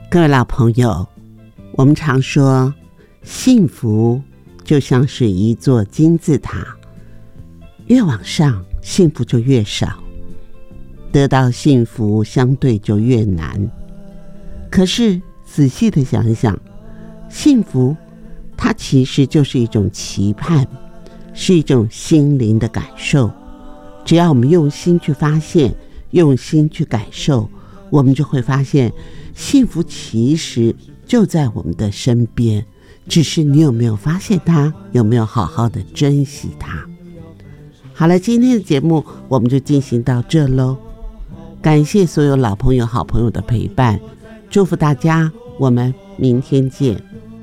各位老朋友，我们常说幸福就像是一座金字塔，越往上幸福就越少，得到幸福相对就越难。可是仔细的想一想，幸福它其实就是一种期盼，是一种心灵的感受。只要我们用心去发现，用心去感受，我们就会发现幸福其实就在我们的身边，只是你有没有发现它，有没有好好的珍惜它。好了，今天的节目我们就进行到这咯，感谢所有老朋友好朋友的陪伴，祝福大家，我们明天见。